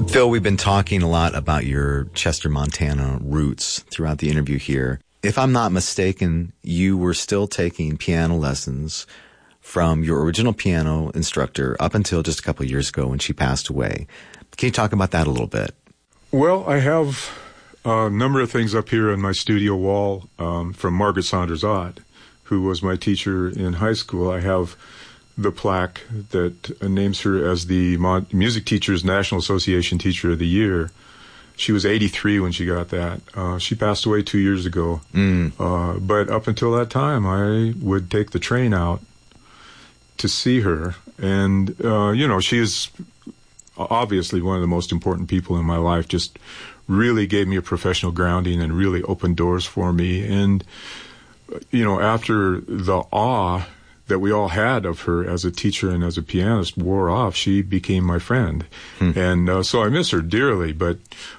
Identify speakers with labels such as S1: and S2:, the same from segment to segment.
S1: Phil, we've been talking a lot about your Chester, Montana roots throughout the interview here. If I'm not mistaken, you were still taking piano lessons from your original piano instructor up until just a couple of years ago when she passed away. Can you talk about that a little bit?
S2: Well, I have a number of things up here on my studio wall from Margaret Saunders Ott, who was my teacher in high school. I have the plaque that names her as the Music Teachers National Association Teacher of the Year. She was 83 when she got that. She passed away 2 years ago. But up until that time, I would take the train out to see her. And, she is obviously one of the most important people in my life, just really gave me a professional grounding and really opened doors for me. And, after the awe that we all had of her as a teacher and as a pianist wore off, she became my friend. And so I miss her dearly, but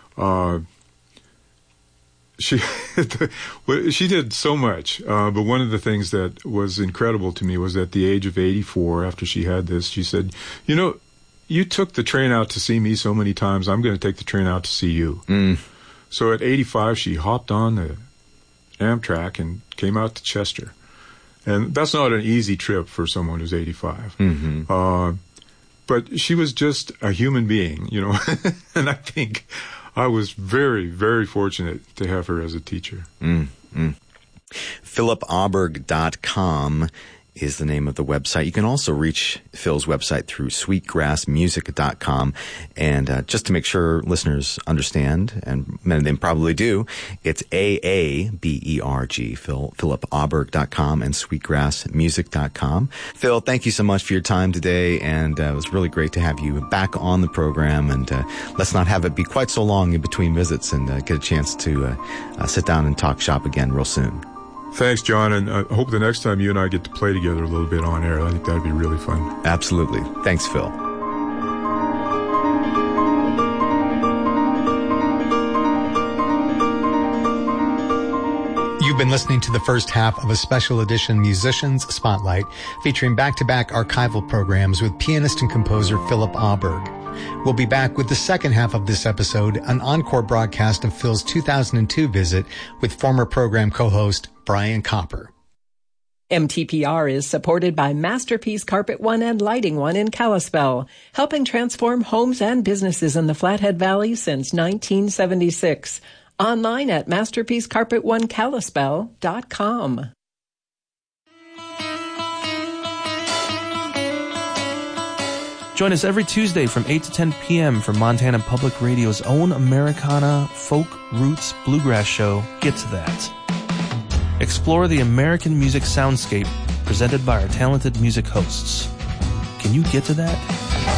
S2: she did so much. But one of the things that was incredible to me was at the age of 84, after she had this, she said, you took the train out to see me so many times, I'm going to take the train out to see you. So at 85, she hopped on the Amtrak and came out to Chester. And that's not an easy trip for someone who's 85. But she was just a human being, and I think I was very, very fortunate to have her as a teacher.
S1: PhilipAuberg.com is the name of the website. You can also reach Phil's website through sweetgrassmusic.com. And just to make sure listeners understand, and many of them probably do, it's AABERG, PhilipAuberg.com and sweetgrassmusic.com. Phil, thank you so much for your time today, and it was really great to have you back on the program. And let's not have it be quite so long in between visits, and get a chance to sit down and talk shop again real soon.
S2: Thanks, John, and I hope the next time you and I get to play together a little bit on air. I think that'd be really fun.
S1: Absolutely. Thanks, Phil.
S3: You've been listening to the first half of a special edition Musicians Spotlight featuring back-to-back archival programs with pianist and composer Philip Auberg. We'll be back with the second half of this episode, an encore broadcast of Phil's 2002 visit with former program co-host Brian Copper.
S4: MTPR is supported by Masterpiece Carpet One and Lighting One in Kalispell, helping transform homes and businesses in the Flathead Valley since 1976. Online at masterpiececarpetoneKalispell.com.
S5: Join us every Tuesday from 8 to 10 p.m. for Montana Public Radio's own Americana, folk, roots, bluegrass show, Get to That. Explore the American music soundscape presented by our talented music hosts. Can you get to that?